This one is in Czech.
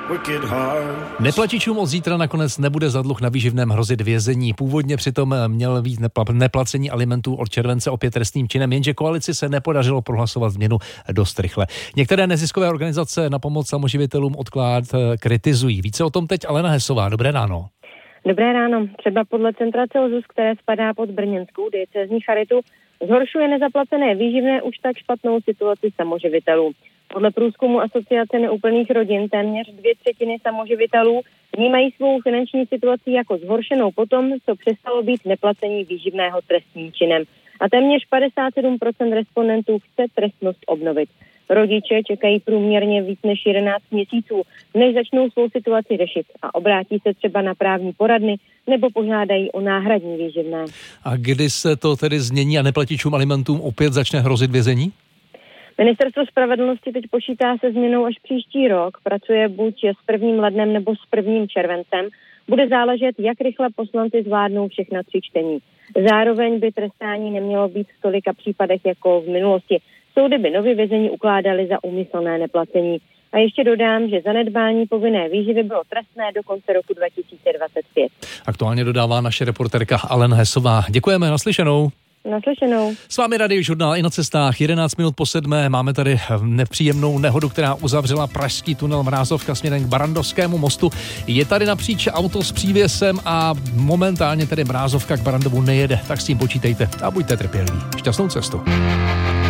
Neplatičům od zítra nakonec nebude za dluh na výživném hrozit vězení. Původně přitom měl být neplacení alimentů od července opět trestným činem, jenže koalici se nepodařilo prohlasovat změnu dost rychle. Některé neziskové organizace na pomoc samoživitelům odklad kritizují. Více o tom teď Alena Hesová. Dobré ráno. Dobré ráno. Třeba podle Centra Celsus, které spadá pod brněnskou diecézní charitu, zhoršuje nezaplacené výživné už tak špatnou situaci samoživitelů. Podle průzkumu Asociace neúplných rodin téměř 2/3 samoživitelů vnímají svou finanční situaci jako zhoršenou potom, co přestalo být neplacení výživného trestním činem. A téměř 57% respondentů chce trestnost obnovit. Rodiče čekají průměrně víc než 11 měsíců, než začnou svou situaci řešit a obrátí se třeba na právní poradny nebo požádají o náhradní výživné. A kdy se to tedy změní a neplatičům alimentům opět začne hrozit vězení? Ministerstvo spravedlnosti teď počítá se změnou až příští rok. Pracuje buď s 1. lednem nebo s 1. červencem. Bude záležet, jak rychle poslanci zvládnou všechna 3 čtení. Zároveň by trestání nemělo být v tolika případech jako v minulosti. Soudy by nově vězení ukládaly za úmyslné neplacení. A ještě dodám, že zanedbání povinné výživy bylo trestné do konce roku 2025. Aktuálně dodává naše reporterka Alena Hesová. Děkujeme, naslyšenou. Naslyšenou. S vámi Radiožurnál i na cestách, 11 minut po 7. Máme tady nepříjemnou nehodu, která uzavřela pražský tunel Mrázovka směrem k Barrandovskému mostu. Je tady napříč auto s přívěsem a momentálně tedy Mrázovka k Barandovu nejede, tak s tím počítejte a buďte trpěliví. Šťastnou cestu.